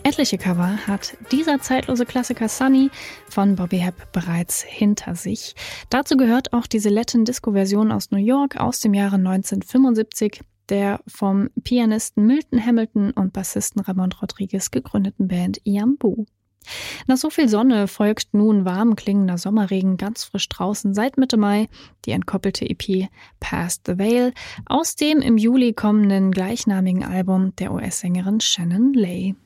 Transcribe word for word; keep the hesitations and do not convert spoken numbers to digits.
Etliche Cover hat dieser zeitlose Klassiker Sunny von Bobby Hebb bereits hinter sich. Dazu gehört auch diese Latin-Disco-Version aus New York aus dem Jahre neunzehnhundertfünfundsiebzig der vom Pianisten Milton Hamilton und Bassisten Ramon Rodriguez gegründeten Band Iambu. Nach so viel Sonne folgt nun warm klingender Sommerregen ganz frisch draußen seit Mitte Mai die entkoppelte E P Past the Veil aus dem im Juli kommenden gleichnamigen Album der U S-Sängerin Shannon Lay.